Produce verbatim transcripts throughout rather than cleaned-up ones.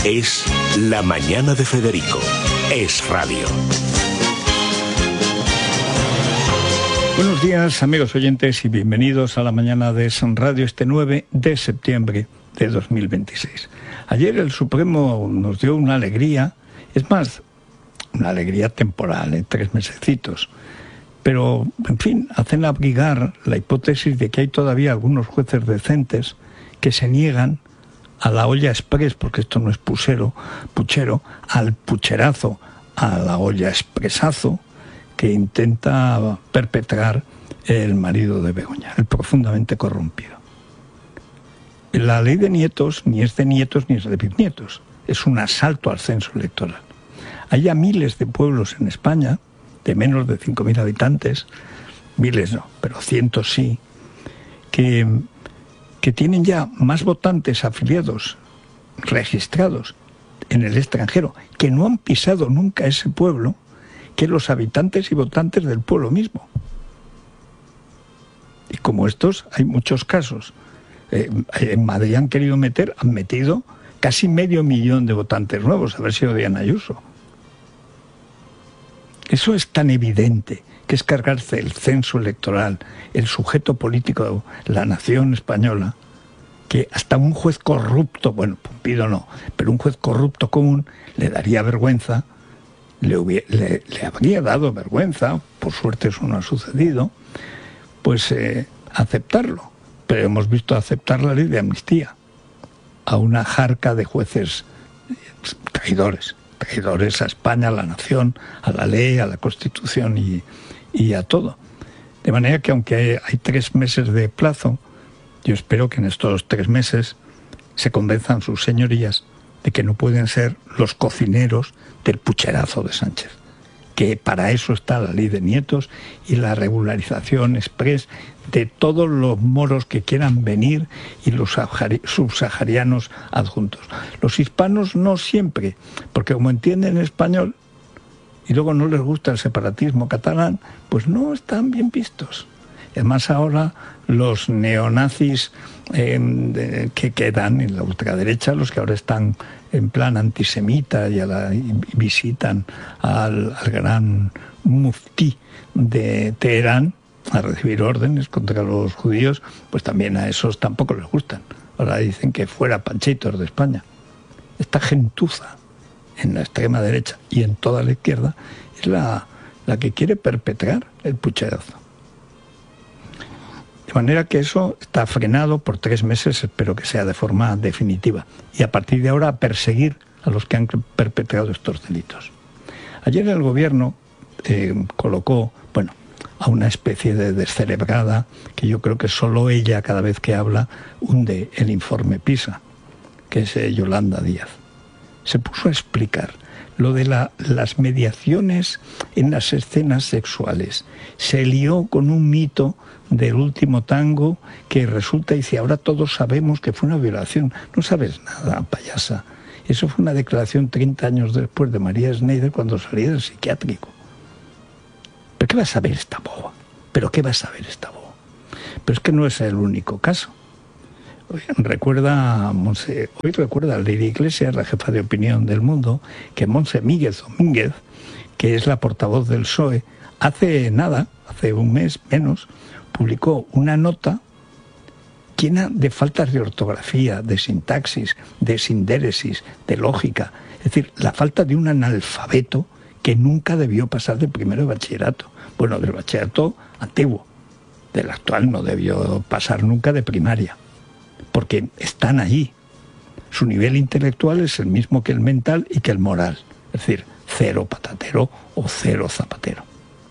Es La Mañana de Federico. Es radio. Buenos días, amigos oyentes, y bienvenidos a La Mañana de Es Radio este nueve de septiembre de dos mil veintiséis. Ayer el Supremo nos dio una alegría, es más, una alegría temporal, en tres mesecitos, pero, en fin, hacen abrigar la hipótesis de que hay todavía algunos jueces decentes que se niegan a la olla express, porque esto no es puchero, puchero, al pucherazo, a la olla expresazo que intenta perpetrar el marido de Begoña, el profundamente corrompido. La ley de nietos ni es de nietos ni es de bisnietos, es un asalto al censo electoral. Hay ya miles de pueblos en España, de menos de cinco mil habitantes, miles no, pero cientos sí, que, que tienen ya más votantes afiliados, registrados en el extranjero, que no han pisado nunca ese pueblo, que los habitantes y votantes del pueblo mismo. Y como estos, hay muchos casos. Eh, en Madrid han querido meter, han metido casi medio millón de votantes nuevos, a ver si odian a Ayuso. Eso es tan evidente, que es cargarse el censo electoral, el sujeto político, la nación española, que hasta un juez corrupto, bueno, Pumpido no, pero un juez corrupto común le daría vergüenza, le, hubiera, le, le habría dado vergüenza, por suerte eso no ha sucedido, pues eh, aceptarlo. Pero hemos visto aceptar la ley de amnistía a una jarca de jueces traidores. traidores a España, a la nación, a la ley, a la Constitución y, y a todo. De manera que aunque hay, hay tres meses de plazo, yo espero que en estos tres meses se convenzan sus señorías de que no pueden ser los cocineros del pucherazo de Sánchez, que para eso está la ley de nietos y la regularización express de todos los moros que quieran venir y los subsaharianos adjuntos. Los hispanos no siempre, porque como entienden español y luego no les gusta el separatismo catalán, pues no están bien vistos. Además ahora los neonazis eh, de, que quedan en la ultraderecha, los que ahora están en plan antisemita y, a la, y visitan al, al gran muftí de Teherán a recibir órdenes contra los judíos, pues también a esos tampoco les gustan. Ahora dicen que fuera panchitos de España. Esta gentuza en la extrema derecha y en toda la izquierda es la, la que quiere perpetrar el pucherazo. De manera que eso está frenado por tres meses, espero que sea de forma definitiva. Y a partir de ahora a perseguir a los que han perpetrado estos delitos. Ayer el gobierno eh, colocó, bueno, a una especie de descerebrada, que yo creo que solo ella cada vez que habla hunde el informe PISA, que es eh, Yolanda Díaz. Se puso a explicar lo de la, las mediaciones en las escenas sexuales. Se lió con un mito del último tango que resulta, y dice, ahora todos sabemos que fue una violación. No sabes nada, payasa. Eso fue una declaración treinta años después de María Schneider cuando salía del psiquiátrico. ¿Pero qué va a saber esta boba? ¿Pero qué va a saber esta boba? Pero es que no es el único caso. Hoy recuerda, Monse, hoy recuerda a Lidia Iglesias, la jefa de opinión del Mundo, que Monse Míguez Domínguez, que es la portavoz del P S O E, hace nada, hace un mes menos, publicó una nota llena de faltas de ortografía, de sintaxis, de sindéresis, de lógica. Es decir, la falta de un analfabeto que nunca debió pasar de primero de bachillerato. Bueno, del bachillerato antiguo. Del actual no debió pasar nunca de primaria. Porque están allí. Su nivel intelectual es el mismo que el mental y que el moral. Es decir, cero patatero o cero zapatero.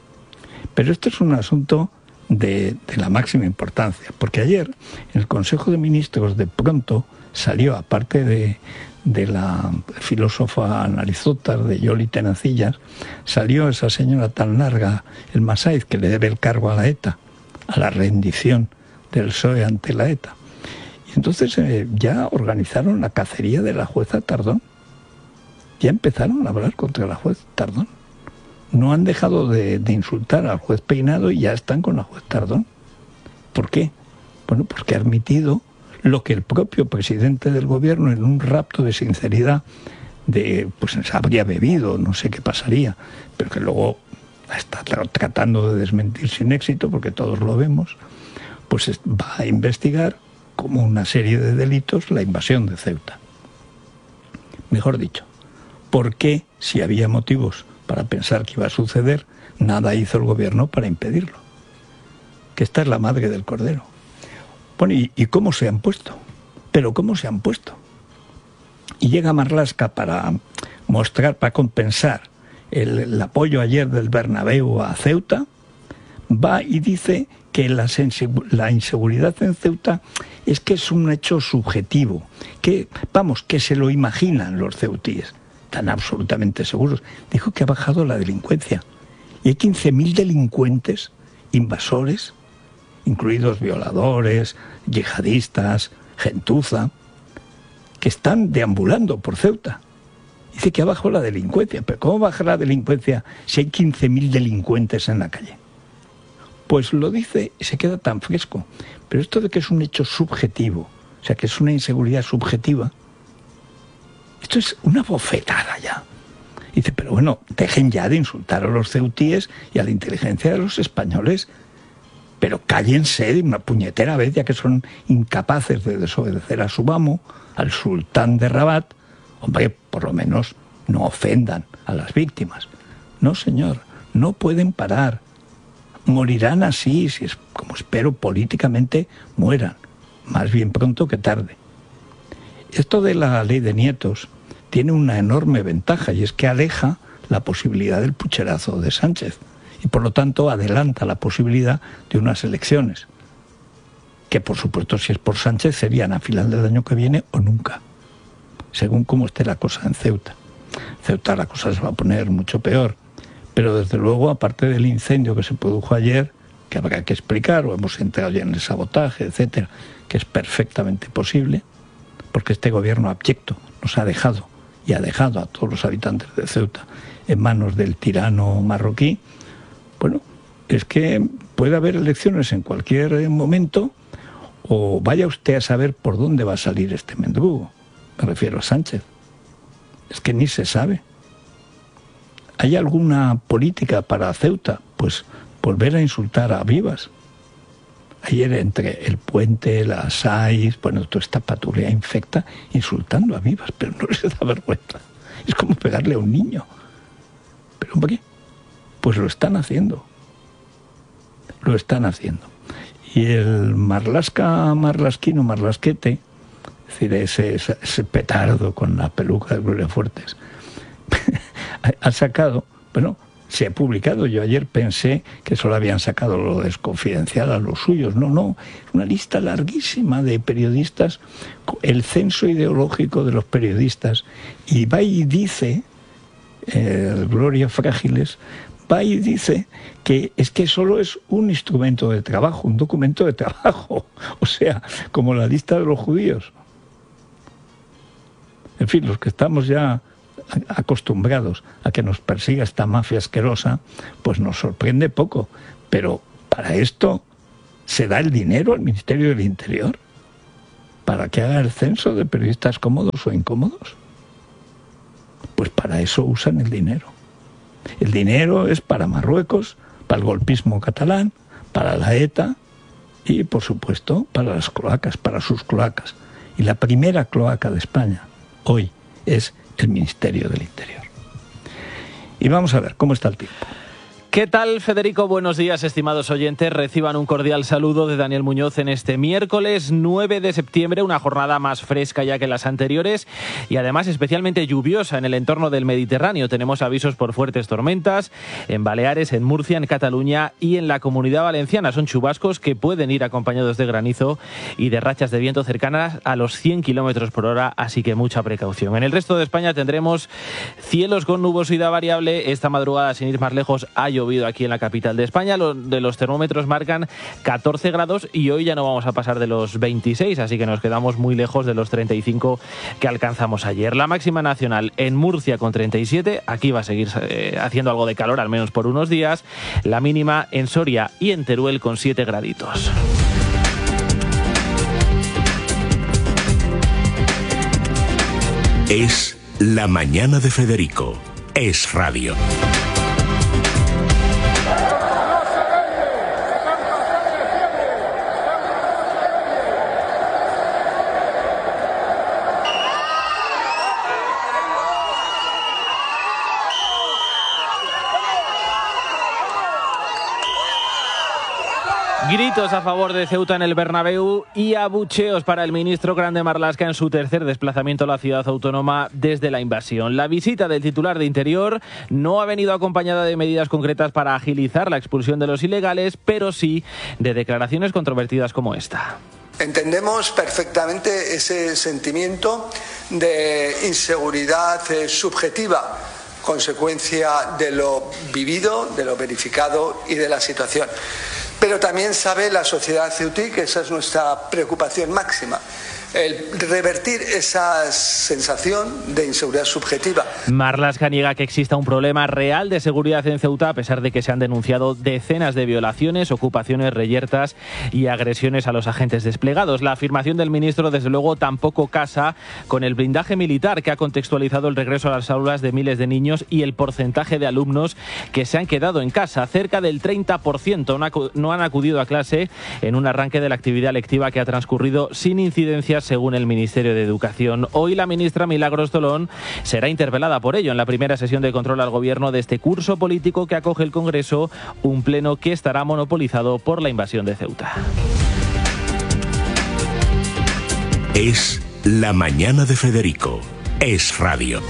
Pero esto es un asunto de, de la máxima importancia, porque ayer en el Consejo de Ministros de pronto salió, aparte de, de la filósofa Narizotas, de Yoli Tenacillas, salió esa señora tan larga, el Masaiz, que le debe el cargo a la ETA, a la rendición del P S O E ante la ETA. Y entonces eh, ya organizaron la cacería de la jueza Tardón. Ya empezaron a hablar contra la juez Tardón. No han dejado de, de insultar al juez Peinado y ya están con la juez Tardón. ¿Por qué? Bueno, porque ha admitido lo que el propio presidente del gobierno, en un rapto de sinceridad, de pues habría bebido, no sé qué pasaría, pero que luego está tratando de desmentir sin éxito, porque todos lo vemos, pues va a investigar como una serie de delitos la invasión de Ceuta. Mejor dicho, ¿por qué, si había motivos para pensar que iba a suceder, nada hizo el gobierno para impedirlo? Que esta es la madre del cordero. Bueno, ¿y, y cómo se han puesto? ¿Pero cómo se han puesto? Y llega Marlaska para mostrar, para compensar el, el apoyo ayer del Bernabéu a Ceuta, va y dice que la, la inseguridad en Ceuta es que es un hecho subjetivo, que, vamos, que se lo imaginan los ceutíes, tan absolutamente seguros. Dijo que ha bajado la delincuencia. Y hay quince mil delincuentes, invasores, incluidos violadores, yihadistas, gentuza, que están deambulando por Ceuta. Dice que ha bajado la delincuencia. ¿Pero cómo baja la delincuencia si hay quince mil delincuentes en la calle? Pues lo dice y se queda tan fresco. Pero esto de que es un hecho subjetivo, o sea, que es una inseguridad subjetiva, esto es una bofetada ya. Dice, pero bueno, dejen ya de insultar a los ceutíes y a la inteligencia de los españoles, pero cállense de una puñetera vez, ya que son incapaces de desobedecer a su amo, al sultán de Rabat. Hombre, por lo menos no ofendan a las víctimas. No, señor, no pueden parar. Morirán así, si es como espero políticamente mueran, más bien pronto que tarde. Esto de la ley de nietos tiene una enorme ventaja, y es que aleja la posibilidad del pucherazo de Sánchez y por lo tanto adelanta la posibilidad de unas elecciones que, por supuesto, si es por Sánchez, serían a final del año que viene o nunca, según cómo esté la cosa en Ceuta. Ceuta la cosa se va a poner mucho peor, pero desde luego, aparte del incendio que se produjo ayer, que habrá que explicar, o hemos entrado ya en el sabotaje, etcétera, que es perfectamente posible, porque este gobierno abyecto nos ha dejado y ha dejado a todos los habitantes de Ceuta en manos del tirano marroquí. Bueno, es que puede haber elecciones en cualquier momento, o vaya usted a saber por dónde va a salir este mendrugo. Me refiero a Sánchez. Es que ni se sabe. ¿Hay alguna política para Ceuta? Pues volver a insultar a Vivas. Ayer entre el Puente, la Saiz, bueno, toda esta patrulla infecta insultando a Vivas, pero no les da vergüenza. Es como pegarle a un niño. Pero hombre, pues lo están haciendo. Lo están haciendo. Y el Marlaska, Marlasquino, Marlasquete, es decir, ese, ese, ese petardo con la peluca de Gloria Fuertes, ha sacado, bueno, se ha publicado. Yo ayer pensé que solo habían sacado lo desconfidencial a los suyos. No, no, una lista larguísima de periodistas, el censo ideológico de los periodistas. Y va y dice, eh, Gloria Frágiles, va y dice que es que solo es un instrumento de trabajo, un documento de trabajo. O sea, como la lista de los judíos. En fin, los que estamos ya acostumbrados a que nos persiga esta mafia asquerosa, pues nos sorprende poco. Pero para esto se da el dinero al Ministerio del Interior, para que haga el censo de periodistas cómodos o incómodos. Pues para eso usan el dinero. El dinero es para Marruecos, para el golpismo catalán, para la ETA y, por supuesto, para las cloacas, para sus cloacas. Y la primera cloaca de España hoy es el Ministerio del Interior. Y vamos a ver cómo está el tiempo. ¿Qué tal, Federico? Buenos días, estimados oyentes. Reciban un cordial saludo de Daniel Muñoz en este miércoles nueve de septiembre, una jornada más fresca ya que las anteriores y además especialmente lluviosa en el entorno del Mediterráneo. Tenemos avisos por fuertes tormentas en Baleares, en Murcia, en Cataluña y en la Comunidad Valenciana. Son chubascos que pueden ir acompañados de granizo y de rachas de viento cercanas a los cien kilómetros por hora, así que mucha precaución. En el resto de España tendremos cielos con nubosidad variable. Esta madrugada, sin ir más lejos, ha llovido aquí en la capital de España. Los de los termómetros marcan catorce grados y hoy ya no vamos a pasar de los veintiséis, así que nos quedamos muy lejos de los treinta y cinco que alcanzamos ayer. La máxima nacional en Murcia con treinta y siete, aquí va a seguir eh, haciendo algo de calor, al menos por unos días. La mínima en Soria y en Teruel con siete graditos. Es La Mañana de Federico. Es radio. Gritos a favor de Ceuta en el Bernabéu y abucheos para el ministro Grande Marlaska en su tercer desplazamiento a la ciudad autónoma desde la invasión. La visita del titular de Interior no ha venido acompañada de medidas concretas para agilizar la expulsión de los ilegales, pero sí de declaraciones controvertidas como esta. Entendemos perfectamente ese sentimiento de inseguridad eh, subjetiva, consecuencia de lo vivido, de lo verificado y de la situación. Pero también sabe la sociedad ceutí que esa es nuestra preocupación máxima, el revertir esa sensación de inseguridad subjetiva. Marlaska niega que exista un problema real de seguridad en Ceuta, a pesar de que se han denunciado decenas de violaciones, ocupaciones, reyertas y agresiones a los agentes desplegados. La afirmación del ministro, desde luego, tampoco casa con el blindaje militar que ha contextualizado el regreso a las aulas de miles de niños y el porcentaje de alumnos que se han quedado en casa. Cerca del treinta por ciento no han acudido a clase en un arranque de la actividad lectiva que ha transcurrido sin incidencias, según el Ministerio de Educación. Hoy la ministra Milagros Tolón será interpelada por ello en la primera sesión de control al Gobierno de este curso político que acoge el Congreso, un pleno que estará monopolizado por la invasión de Ceuta. Es La Mañana de Federico. Es radio.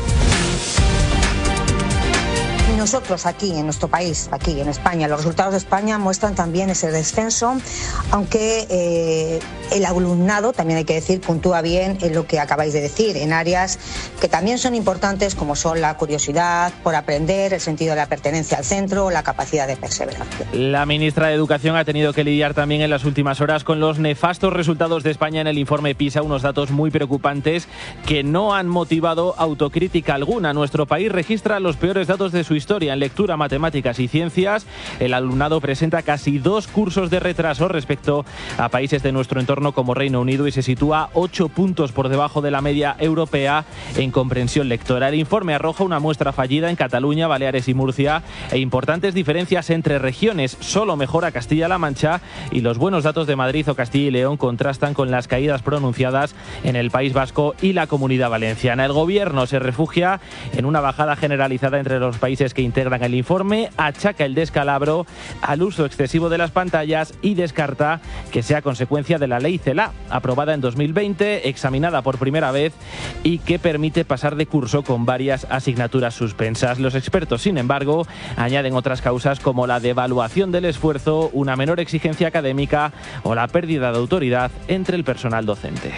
Nosotros aquí, en nuestro país, aquí en España, los resultados de España muestran también ese descenso, aunque eh, el alumnado, también hay que decir, puntúa bien en lo que acabáis de decir, en áreas que también son importantes, como son la curiosidad por aprender, el sentido de la pertenencia al centro, la capacidad de perseverancia. La ministra de Educación ha tenido que lidiar también en las últimas horas con los nefastos resultados de España en el informe PISA, unos datos muy preocupantes que no han motivado autocrítica alguna. Nuestro país registra los peores datos de su historia. En lectura, matemáticas y ciencias, el alumnado presenta casi dos cursos de retraso respecto a países de nuestro entorno como Reino Unido y se sitúa ocho puntos por debajo de la media europea en comprensión lectora. El informe arroja una muestra fallida en Cataluña, Baleares y Murcia e importantes diferencias entre regiones. Solo mejora Castilla-La Mancha y los buenos datos de Madrid o Castilla y León contrastan con las caídas pronunciadas en el País Vasco y la Comunidad Valenciana. El Gobierno se refugia en una bajada generalizada entre los países que integran el informe, achaca el descalabro al uso excesivo de las pantallas y descarta que sea consecuencia de la ley CELA, aprobada en dos mil veinte, examinada por primera vez y que permite pasar de curso con varias asignaturas suspensas. Los expertos, sin embargo, añaden otras causas como la devaluación del esfuerzo, una menor exigencia académica o la pérdida de autoridad entre el personal docente.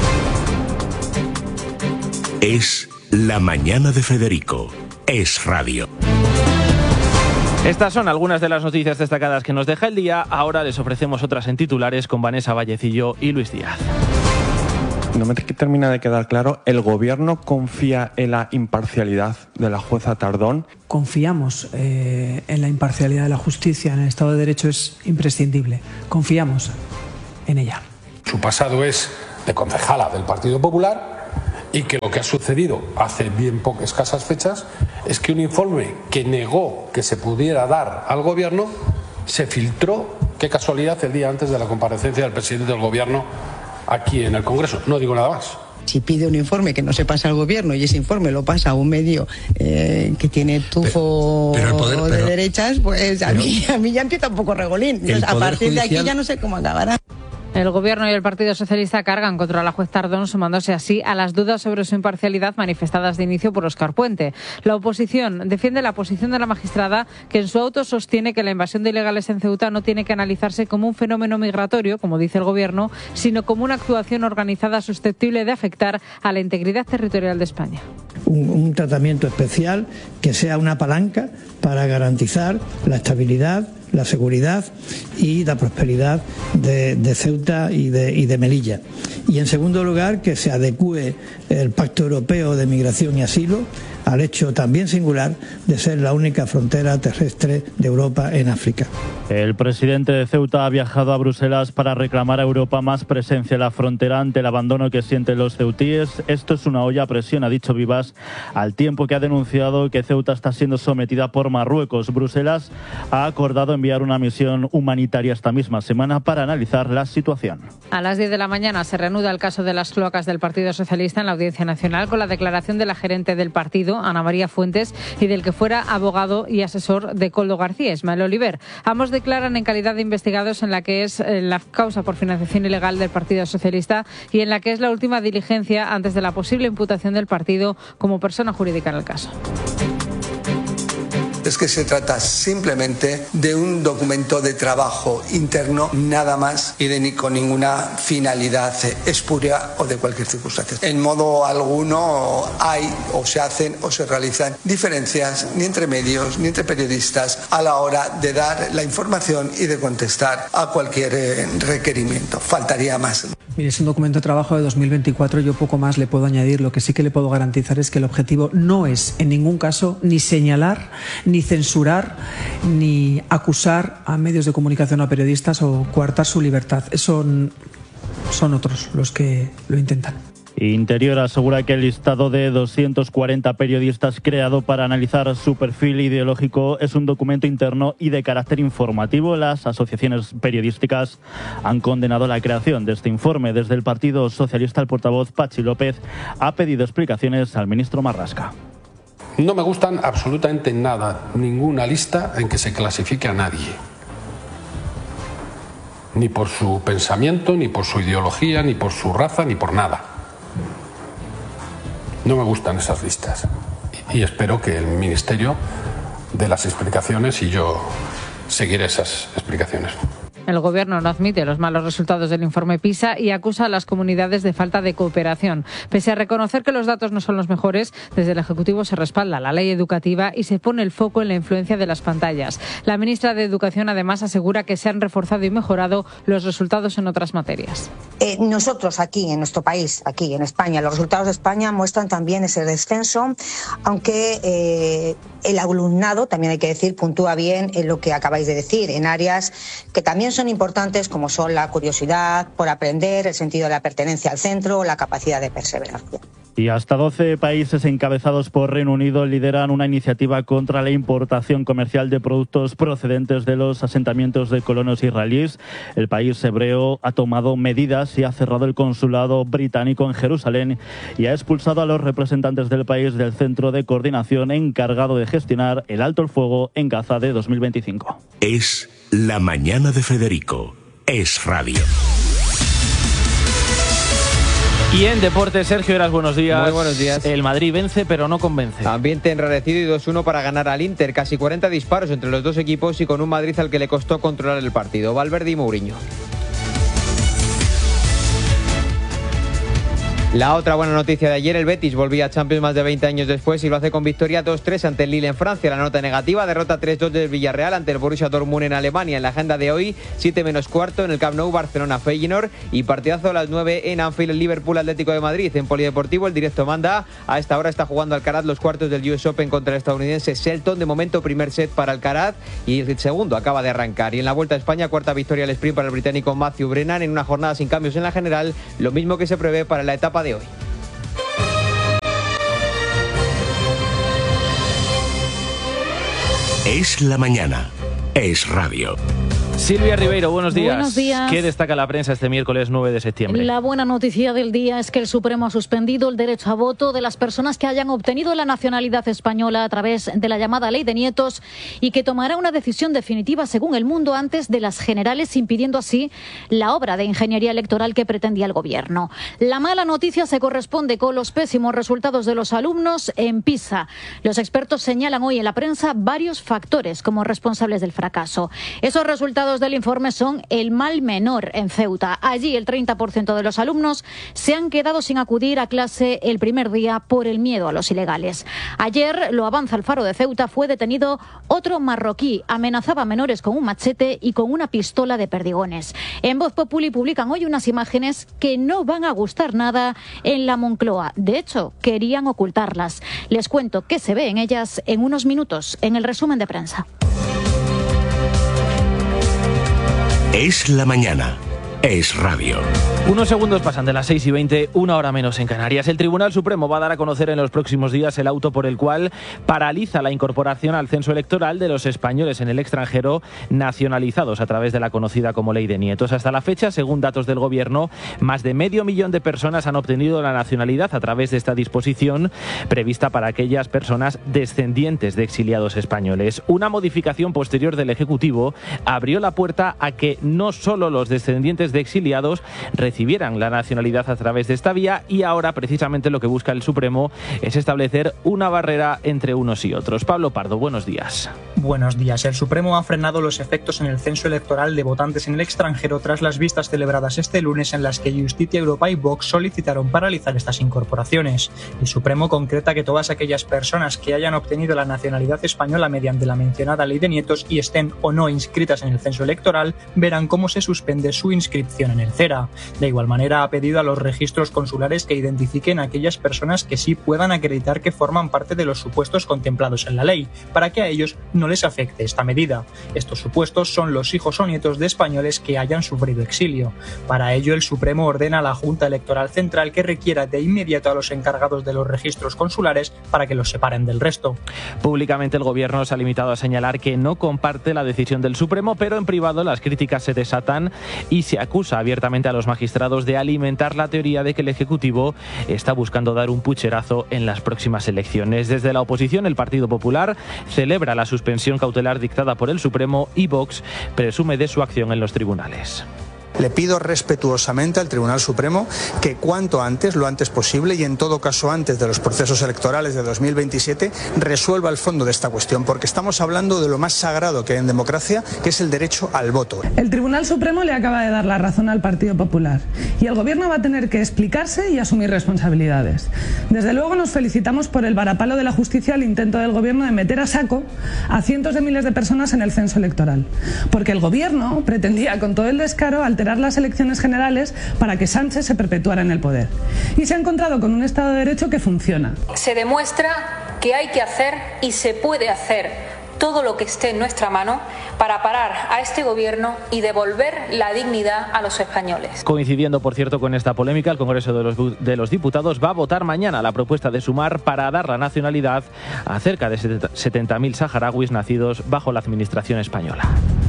Es La Mañana de Federico. Es radio. Estas son algunas de las noticias destacadas que nos deja el día. Ahora les ofrecemos otras en titulares con Vanessa Vallecillo y Luis Díaz. No me termina de quedar claro, ¿el Gobierno confía en la imparcialidad de la jueza Tardón? Confiamos eh, en la imparcialidad de la justicia, en el Estado de Derecho es imprescindible. Confiamos en ella. Su pasado es de concejala del Partido Popular y que lo que ha sucedido hace bien pocas escasas fechas es que un informe que negó que se pudiera dar al Gobierno se filtró, qué casualidad, el día antes de la comparecencia del presidente del Gobierno aquí en el Congreso. No digo nada más. Si pide un informe que no se pasa al Gobierno y ese informe lo pasa a un medio eh, que tiene tufo pero, pero poder, de pero, derechas, pues a, pero, mí, a mí ya empieza un poco regolín. Entonces, a partir judicial... de aquí ya no sé cómo acabará. El Gobierno y el Partido Socialista cargan contra la juez Tardón, sumándose así a las dudas sobre su imparcialidad manifestadas de inicio por Óscar Puente. La oposición defiende la posición de la magistrada, que en su auto sostiene que la invasión de ilegales en Ceuta no tiene que analizarse como un fenómeno migratorio, como dice el Gobierno, sino como una actuación organizada susceptible de afectar a la integridad territorial de España. Un, un tratamiento especial que sea una palanca para garantizar la estabilidad, la seguridad y la prosperidad de, de Ceuta y de, y de Melilla. Y en segundo lugar, que se adecúe el Pacto Europeo de Migración y Asilo al hecho también singular de ser la única frontera terrestre de Europa en África. El presidente de Ceuta ha viajado a Bruselas para reclamar a Europa más presencia en la frontera ante el abandono que sienten los ceutíes. Esto es una olla a presión, ha dicho Vivas, al tiempo que ha denunciado que Ceuta está siendo sometida por Marruecos. Bruselas ha acordado enviar una misión humanitaria esta misma semana para analizar la situación. A las diez de la mañana se reanuda el caso de las cloacas del Partido Socialista en la Audiencia Nacional con la declaración de la gerente del partido, Ana María Fuentes, y del que fuera abogado y asesor de Koldo García, Ismael Oliver. Ambos declaran en calidad de investigados en la que es la causa por financiación ilegal del Partido Socialista y en la que es la última diligencia antes de la posible imputación del partido como persona jurídica en el caso. Es que se trata simplemente de un documento de trabajo interno, nada más, y de ni con ninguna finalidad espuria o de cualquier circunstancia. En modo alguno hay o se hacen o se realizan diferencias ni entre medios ni entre periodistas a la hora de dar la información y de contestar a cualquier requerimiento. Faltaría más. Mire, es un documento de trabajo de dos mil veinticuatro, yo poco más le puedo añadir. Lo que sí que le puedo garantizar es que el objetivo no es en ningún caso ni señalar, ni censurar, ni acusar a medios de comunicación o a periodistas o coartar su libertad. Son, son otros los que lo intentan. Interior asegura que el listado de doscientos cuarenta periodistas creado para analizar su perfil ideológico es un documento interno y de carácter informativo. Las asociaciones periodísticas han condenado la creación de este informe. Desde el Partido Socialista, el portavoz Pachi López ha pedido explicaciones al ministro Marlaska. No me gustan absolutamente nada, ninguna lista en que se clasifique a nadie. Ni por su pensamiento, ni por su ideología, ni por su raza, ni por nada. No me gustan esas listas y espero que el Ministerio dé las explicaciones y yo seguiré esas explicaciones. El Gobierno no admite los malos resultados del informe PISA y acusa a las comunidades de falta de cooperación. Pese a reconocer que los datos no son los mejores, desde el Ejecutivo se respalda la ley educativa y se pone el foco en la influencia de las pantallas. La ministra de Educación además asegura que se han reforzado y mejorado los resultados en otras materias. Eh, nosotros aquí, en nuestro país, aquí en España, los resultados de España muestran también ese descenso, aunque eh, el alumnado, también hay que decir, puntúa bien en lo que acabáis de decir, en áreas que también son importantes como son la curiosidad por aprender, el sentido de la pertenencia al centro, la capacidad de perseverancia. Y hasta doce países encabezados por Reino Unido lideran una iniciativa contra la importación comercial de productos procedentes de los asentamientos de colonos israelíes. El país hebreo ha tomado medidas y ha cerrado el consulado británico en Jerusalén y ha expulsado a los representantes del país del centro de coordinación encargado de gestionar el alto el fuego en Gaza de dos mil veinticinco. Es La Mañana de Federico. Es radio. Y en deporte, Sergio Heras, buenos días. Muy buenos días. El Madrid vence, pero no convence. Ambiente enrarecido y dos uno para ganar al Inter. Casi cuarenta disparos entre los dos equipos y con un Madrid al que le costó controlar el partido. Valverde y Mourinho. La otra buena noticia de ayer, el Betis volvía a Champions más de veinte años después y lo hace con victoria dos tres ante el Lille en Francia. La nota negativa, derrota tres dos del Villarreal ante el Borussia Dortmund en Alemania. En la agenda de hoy, siete menos cuarto en el Camp Nou, Barcelona-Feyenoord y partidazo a las nueve en Anfield, el Liverpool Atlético de Madrid. En Polideportivo, el directo manda. A esta hora está jugando Alcaraz los cuartos del U S Open contra el estadounidense Shelton. De momento, primer set para Alcaraz y el segundo acaba de arrancar. Y en la Vuelta a España, cuarta victoria al sprint para el británico Matthew Brennan en una jornada sin cambios en la general, lo mismo que se prevé para la etapa de hoy. Es la mañana. Es radio. Silvia Ribeiro, buenos días. Buenos días. ¿Qué destaca la prensa este miércoles nueve de septiembre? La buena noticia del día es que el Supremo ha suspendido el derecho a voto de las personas que hayan obtenido la nacionalidad española a través de la llamada Ley de Nietos y que tomará una decisión definitiva, según El Mundo, antes de las generales, impidiendo así la obra de ingeniería electoral que pretendía el Gobierno. La mala noticia se corresponde con los pésimos resultados de los alumnos en PISA. Los expertos señalan hoy en la prensa varios factores como responsables del fracaso. Esos resultados resultados del informe son el mal menor en Ceuta. Allí el treinta por ciento de los alumnos se han quedado sin acudir a clase el primer día por el miedo a los ilegales. Ayer, lo avanza el Faro de Ceuta, fue detenido otro marroquí. Amenazaba a menores con un machete y con una pistola de perdigones. En Voz Populi publican hoy unas imágenes que no van a gustar nada en la Moncloa. De hecho, querían ocultarlas. Les cuento qué se ve en ellas en unos minutos, en el resumen de prensa. Es la mañana. Es radio. Unos segundos pasan de las seis y veinte, una hora menos en Canarias. El Tribunal Supremo va a dar a conocer en los próximos días el auto por el cual paraliza la incorporación al censo electoral de los españoles en el extranjero nacionalizados a través de la conocida como Ley de Nietos. Hasta la fecha, según datos del Gobierno, más de medio millón de personas han obtenido la nacionalidad a través de esta disposición prevista para aquellas personas descendientes de exiliados españoles. Una modificación posterior del Ejecutivo abrió la puerta a que no solo los descendientes de exiliados recibieran la nacionalidad a través de esta vía, y ahora precisamente lo que busca el Supremo es establecer una barrera entre unos y otros. Pablo Pardo, buenos días. Buenos días. El Supremo ha frenado los efectos en el censo electoral de votantes en el extranjero tras las vistas celebradas este lunes en las que Justicia Europa y Vox solicitaron paralizar estas incorporaciones. El Supremo concreta que todas aquellas personas que hayan obtenido la nacionalidad española mediante la mencionada Ley de Nietos y estén o no inscritas en el censo electoral verán cómo se suspende su inscripción en el CERA. De igual manera, ha pedido a los registros consulares que identifiquen a aquellas personas que sí puedan acreditar que forman parte de los supuestos contemplados en la ley, para que a ellos no les afecte esta medida. Estos supuestos son los hijos o nietos de españoles que hayan sufrido exilio. Para ello, el Supremo ordena a la Junta Electoral Central que requiera de inmediato a los encargados de los registros consulares para que los separen del resto. Públicamente, el Gobierno se ha limitado a señalar que no comparte la decisión del Supremo, pero en privado las críticas se desatan y se acusa abiertamente a los magistrados de alimentar la teoría de que el Ejecutivo está buscando dar un pucherazo en las próximas elecciones. Desde la oposición, el Partido Popular celebra la suspensión cautelar dictada por el Supremo y Vox presume de su acción en los tribunales. Le pido respetuosamente al Tribunal Supremo que cuanto antes, lo antes posible y en todo caso antes de los procesos electorales de dos mil veintisiete, resuelva el fondo de esta cuestión, porque estamos hablando de lo más sagrado que hay en democracia, que es el derecho al voto. El Tribunal Supremo le acaba de dar la razón al Partido Popular y el Gobierno va a tener que explicarse y asumir responsabilidades. Desde luego nos felicitamos por el varapalo de la justicia al intento del Gobierno de meter a saco a cientos de miles de personas en el censo electoral, porque el Gobierno pretendía con todo el descaro alterar las elecciones generales para que Sánchez se perpetuara en el poder. Y se ha encontrado con un Estado de Derecho que funciona. Se demuestra que hay que hacer y se puede hacer todo lo que esté en nuestra mano para parar a este Gobierno y devolver la dignidad a los españoles. Coincidiendo, por cierto, con esta polémica, el Congreso de los, de los Diputados va a votar mañana la propuesta de Sumar para dar la nacionalidad a cerca de setenta mil saharauis nacidos bajo la administración española.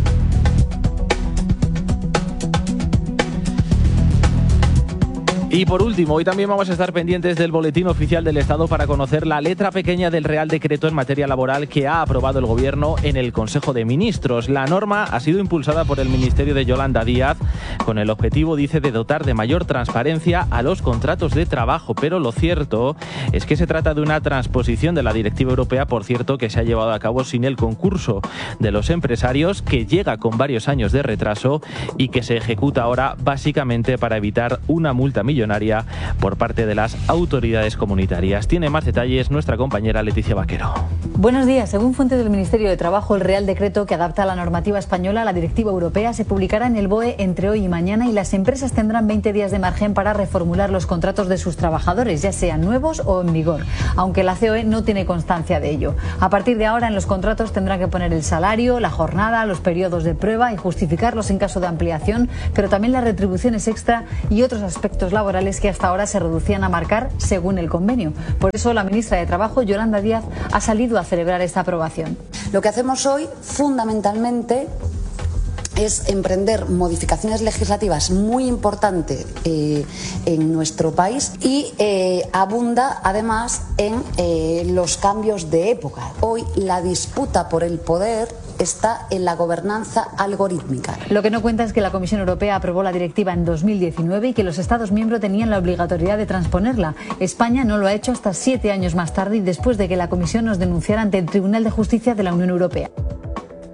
Y por último, hoy también vamos a estar pendientes del Boletín Oficial del Estado para conocer la letra pequeña del Real Decreto en materia laboral que ha aprobado el Gobierno en el Consejo de Ministros. La norma ha sido impulsada por el Ministerio de Yolanda Díaz con el objetivo, dice, de dotar de mayor transparencia a los contratos de trabajo. Pero lo cierto es que se trata de una transposición de la Directiva Europea, por cierto, que se ha llevado a cabo sin el concurso de los empresarios, que llega con varios años de retraso y que se ejecuta ahora básicamente para evitar una multa millonaria por parte de las autoridades comunitarias. Tiene más detalles nuestra compañera Leticia Vaquero. Buenos días. Según fuentes del Ministerio de Trabajo, el Real Decreto que adapta la normativa española a la directiva europea se publicará en el B O E entre hoy y mañana y las empresas tendrán veinte días de margen para reformular los contratos de sus trabajadores, ya sean nuevos o en vigor, aunque la C O E no tiene constancia de ello. A partir de ahora, en los contratos tendrán que poner el salario, la jornada, los periodos de prueba y justificarlos en caso de ampliación, pero también las retribuciones extra y otros aspectos laborales que hasta ahora se reducían a marcar según el convenio. Por eso la ministra de Trabajo, Yolanda Díaz, ha salido a celebrar esta aprobación. Lo que hacemos hoy, fundamentalmente, es emprender modificaciones legislativas muy importantes eh, en nuestro país y eh, abunda además en eh, los cambios de época. Hoy la disputa por el poder está en la gobernanza algorítmica. Lo que no cuenta es que la Comisión Europea aprobó la directiva en dos mil diecinueve y que los Estados miembros tenían la obligatoriedad de transponerla. España no lo ha hecho hasta siete años más tarde y después de que la Comisión nos denunciara ante el Tribunal de Justicia de la Unión Europea.